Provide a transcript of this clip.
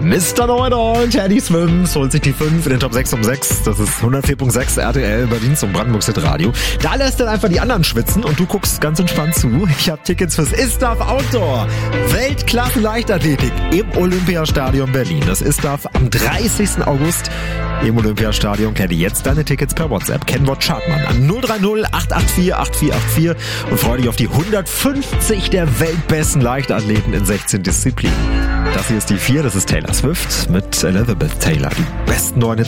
Mr. Know-it-all, Teddy Swims holt sich die 5 in den Top 6 um 6. Das ist 104.6 RTL, Berlins und Brandenburgs Hitradio. Da lässt dann einfach die anderen schwitzen und du guckst ganz entspannt zu. Ich habe Tickets fürs ISTAF Outdoor. Weltklasse Leichtathletik im Olympiastadion Berlin. Das ISTAF am 30. August im Olympiastadion. Kenne jetzt deine Tickets per WhatsApp. Kennwort Schartmann an 030 884 8484 und freue dich auf die 150 der weltbesten Leichtathleten in 16 Disziplinen. Das hier ist die 4, das ist Taylor Swift mit Elizabeth Taylor. Die besten neuen Hits